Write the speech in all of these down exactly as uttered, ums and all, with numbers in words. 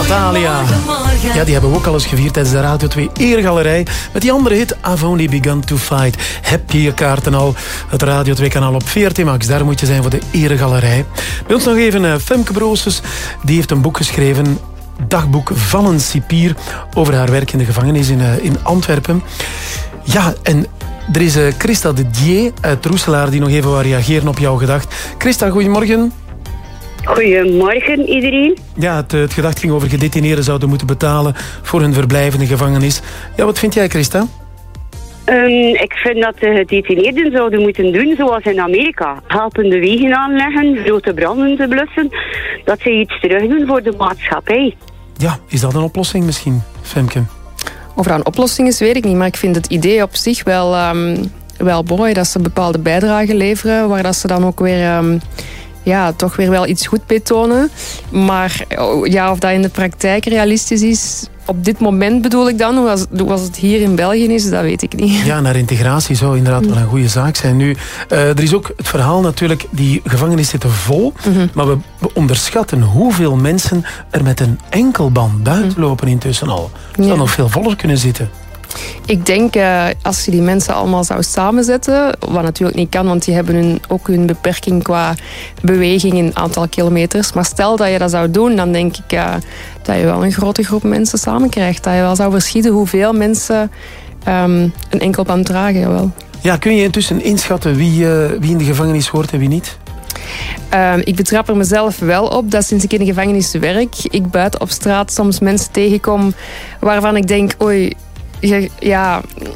Natalia. Ja, die hebben we ook al eens gevierd tijdens de Radio twee Eergalerij. Met die andere hit, I've Only Begun to Fight. Heb je je kaarten al? Het Radio twee kanaal op V R T Max. Daar moet je zijn voor de Eergalerij. Bij ons nog even uh, Femke Broosjes. Die heeft een boek geschreven. Dagboek van een cipier. Over haar werk in de gevangenis in, uh, in Antwerpen. Ja, en er is uh, Christa de Dier uit Roeselaar die nog even wil reageren op jouw gedacht. Christa, goedemorgen. Goedemorgen iedereen. Ja, het, het gedacht ging over gedetineerden zouden moeten betalen voor hun verblijf in de gevangenis. Ja, wat vind jij, Christa? Um, ik vind dat de gedetineerden zouden moeten doen zoals in Amerika. Helpende wegen aanleggen, grote branden te blussen. Dat ze iets terug doen voor de maatschappij. Ja, is dat een oplossing misschien, Femke? Of dat een oplossing is, weet ik niet. Maar ik vind het idee op zich wel, um, wel mooi dat ze bepaalde bijdragen leveren. Waar dat ze dan ook weer... Um, ja, toch weer wel iets goed betonen. Maar ja, of dat in de praktijk realistisch is... Op dit moment bedoel ik dan, hoe als het hier in België is, dat weet ik niet. Ja, naar integratie zou inderdaad wel een goede zaak zijn. Nu, uh, er is ook het verhaal natuurlijk, die gevangenis zitten vol, mm-hmm. maar we, we onderschatten hoeveel mensen er met een enkelband buiten lopen intussen al. Er zou ja. nog veel voller kunnen zitten. Ik denk, uh, als je die mensen allemaal zou samenzetten, wat natuurlijk niet kan, want die hebben hun, ook hun beperking qua beweging in aantal kilometers. Maar stel dat je dat zou doen, dan denk ik uh, dat je wel een grote groep mensen samen krijgt. Dat je wel zou verschieten hoeveel mensen um, een enkelband dragen. Jawel. Ja, kun je intussen inschatten wie, uh, wie in de gevangenis hoort en wie niet? Uh, ik betrap er mezelf wel op dat sinds ik in de gevangenis werk, ik buiten op straat soms mensen tegenkom waarvan ik denk, oei, ja,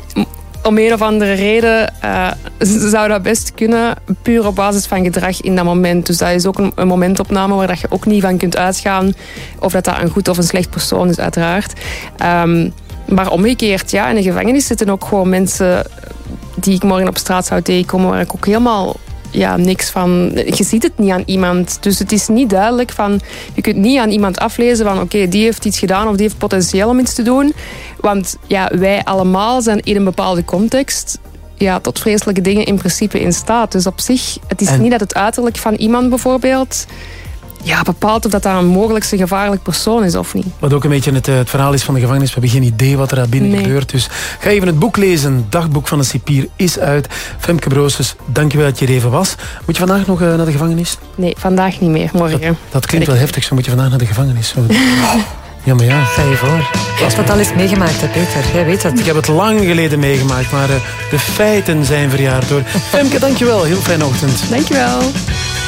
om een of andere reden uh, zou dat best kunnen, puur op basis van gedrag in dat moment. Dus dat is ook een, een momentopname waar dat je ook niet van kunt uitgaan of dat dat een goed of een slecht persoon is, uiteraard. Um, maar omgekeerd, ja, in de gevangenis zitten ook gewoon mensen die ik morgen op straat zou tegenkomen, waar ik ook helemaal... Ja, niks van... Je ziet het niet aan iemand. Dus het is niet duidelijk van... Je kunt niet aan iemand aflezen van... Oké, okay, die heeft iets gedaan of die heeft potentieel om iets te doen. Want ja, wij allemaal zijn in een bepaalde context... Ja, tot vreselijke dingen in principe in staat. Dus op zich, het is en... niet dat het uiterlijk van iemand bijvoorbeeld... Ja, bepaalt of dat, dat een mogelijkste gevaarlijk persoon is of niet. Wat ook een beetje het, het verhaal is van de gevangenis. We hebben geen idee wat er daar binnen nee. gebeurt. Dus ga even het boek lezen. Dagboek van een cipier is uit. Femke Broosjes, dankjewel dat je er even was. Moet je vandaag nog uh, naar de gevangenis? Nee, vandaag niet meer. Morgen. Dat, dat klinkt wel heftig. Zo moet je vandaag naar de gevangenis. Zo. Ja, maar ja. Stel je voor. Je hebt dat al eens meegemaakt, hè, Peter. Jij weet het. Ik heb het lang geleden meegemaakt, maar uh, de feiten zijn verjaard hoor. Femke, dankjewel. Heel fijne ochtend. Dankjewel.